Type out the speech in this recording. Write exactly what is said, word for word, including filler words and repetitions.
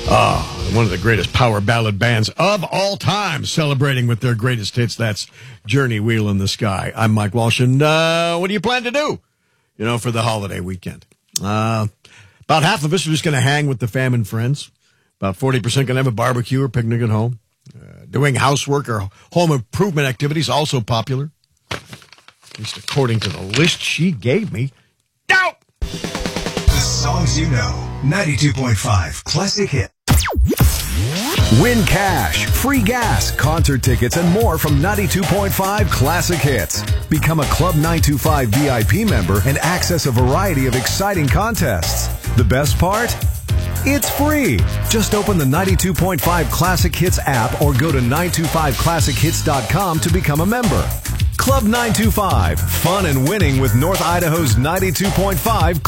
Ah, one of the greatest power ballad bands of all time, celebrating with their greatest hits. That's Journey, Wheel in the Sky. I'm Mike Walsh, and uh, what do you plan to do, you know, for the holiday weekend? Uh, about half of us are just going to hang with the fam and friends. About forty percent going to have a barbecue or picnic at home. Uh, doing housework or home improvement activities, also popular. At least according to the list she gave me. No! The songs you know. ninety-two point five Classic Hit. Win cash, free gas, concert tickets, and more from ninety-two point five Classic Hits. Become a Club nine two five V I P member and access a variety of exciting contests. The best part? It's free. Just open the ninety-two point five Classic Hits app or go to nine two five classic hits dot com to become a member. Club nine two five. Fun and winning with North Idaho's ninety-two point five